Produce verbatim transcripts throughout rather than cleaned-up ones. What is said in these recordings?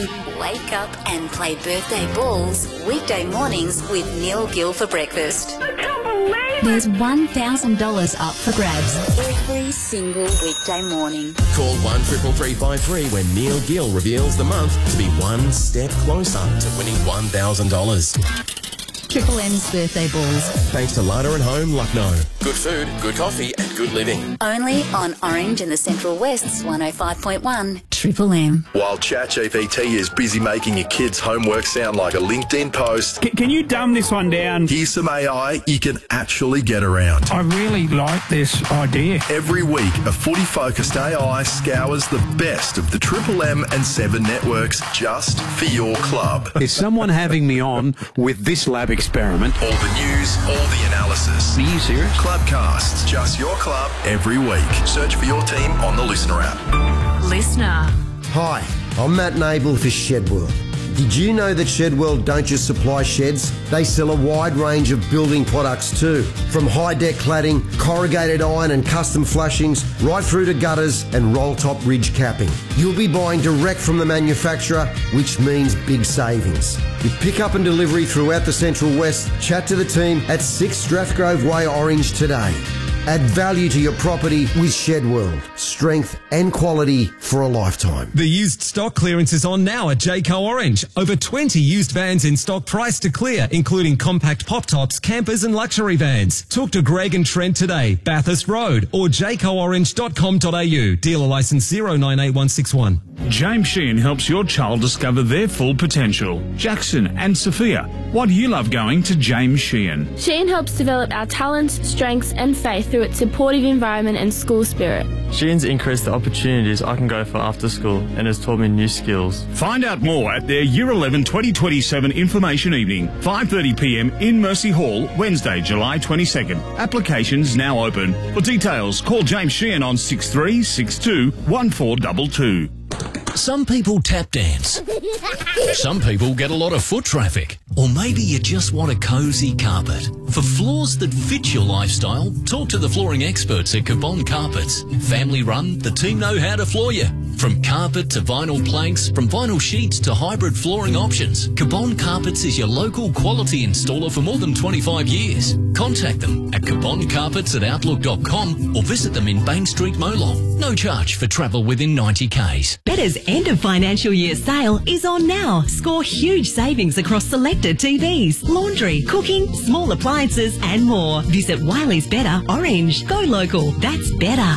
Wake up and play birthday balls weekday mornings with Neil Gill for breakfast. I can't believe it! There's one thousand dollars up for grabs every single weekday morning. Call one triple three five three when Neil Gill reveals the month to be one step closer to winning one thousand dollars. Triple M's birthday balls. Thanks to Lada and Home, Lucknow. Good food, good coffee and good living. Only on Orange and the Central West's one oh five point one. Triple M. While ChatGPT is busy making your kids' homework sound like a LinkedIn post, C- can you dumb this one down? here's some A I you can actually get around. I really like this idea. Every week, a footy-focused A I scours the best of the Triple M and Seven networks just for your club. Is someone having me on with this lab experiment? All the news, all the analysis. Are you serious? Clubcasts, just your club, every week. Search for your team on the Listener app. Listener. Hi, I'm Matt Nable for Shedworld. Did you know that Shedworld don't just supply sheds? They sell a wide range of building products too. From high-deck cladding, corrugated iron and custom flashings, right through to gutters and roll-top ridge capping. You'll be buying direct from the manufacturer, which means big savings. With pick-up and delivery throughout the Central West, chat to the team at six Strathgrove Way, Orange today. Add value to your property with Shedworld. Strength and quality for a lifetime. The used stock clearance is on now at Jayco Orange. Over twenty used vans in stock priced to clear, including compact pop-tops, campers and luxury vans. Talk to Greg and Trent today, Bathurst Road or jayco orange dot com dot a u. Dealer licence zero nine eight one six one. James Sheehan helps your child discover their full potential. Jackson and Sophia, why do you love going to James Sheehan? Sheehan helps develop our talents, strengths and faith through its supportive environment and school spirit. Sheehan's increased the opportunities I can go for after school and has taught me new skills. Find out more at their Year eleven twenty twenty-seven Information Evening, five thirty p m in Mercy Hall, Wednesday, July twenty-second. Applications now open. For details, call James Sheehan on six three six two one four two two. Some people tap dance. Some people get a lot of foot traffic. Or maybe you just want a cosy carpet. For floors that fit your lifestyle, talk to the flooring experts at Cabon Carpets. Family run, the team know how to floor you. From carpet to vinyl planks, from vinyl sheets to hybrid flooring options, Cabon Carpets is your local quality installer for more than twenty-five years. Contact them at cabon carpets at outlook dot com or visit them in Bain Street, Molong. No charge for travel within ninety kays. Better's end of financial year sale is on now. Score huge savings across selected T Vs, laundry, cooking, small appliances and more. Visit Wiley's Better Orange. Go local. That's better.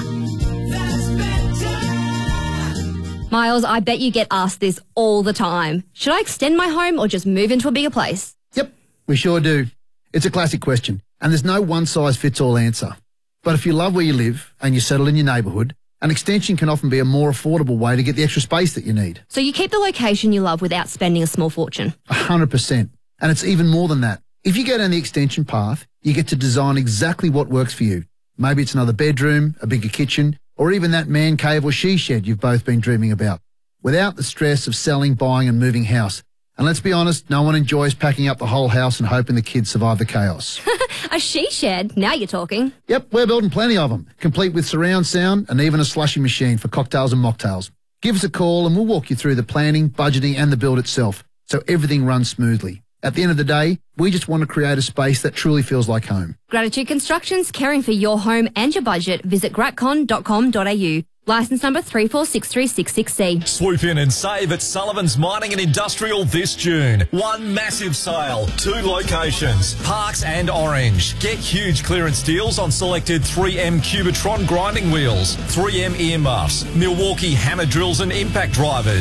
Miles, I bet you get asked this all the time. Should I extend my home or just move into a bigger place? Yep, we sure do. It's a classic question, and there's no one-size-fits-all answer. But if you love where you live and you settle in your neighbourhood, an extension can often be a more affordable way to get the extra space that you need. So you keep the location you love without spending a small fortune? A hundred percent. And it's even more than that. If you go down the extension path, you get to design exactly what works for you. Maybe it's another bedroom, a bigger kitchen, or even that man cave or she shed you've both been dreaming about, without the stress of selling, buying and moving house. And let's be honest, no one enjoys packing up the whole house and hoping the kids survive the chaos. A she shed? Now you're talking. Yep, we're building plenty of them, complete with surround sound and even a slushy machine for cocktails and mocktails. Give us a call and we'll walk you through the planning, budgeting and the build itself, so everything runs smoothly. At the end of the day, we just want to create a space that truly feels like home. Gratitude Constructions, caring for your home and your budget. Visit gratcon dot com dot a u. Licence number three four six three six six C. Swoop in and save at Sullivan's Mining and Industrial this June. One massive sale, two locations, Parks and Orange. Get huge clearance deals on selected three M Cubitron grinding wheels, three M earmuffs, Milwaukee hammer drills and impact drivers.